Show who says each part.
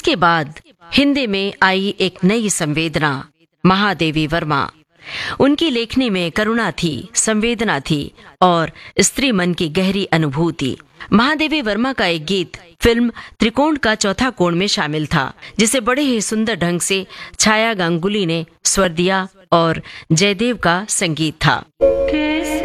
Speaker 1: इसके बाद हिंदी में आई एक नई संवेदना, महादेवी वर्मा। उनकी लेखनी में करुणा थी, संवेदना थी और स्त्री मन की गहरी अनुभूति। महादेवी वर्मा का एक गीत फिल्म त्रिकोण का चौथा कोण में शामिल था, जिसे बड़े ही सुंदर ढंग से छाया गांगुली ने स्वर दिया और जयदेव का संगीत था।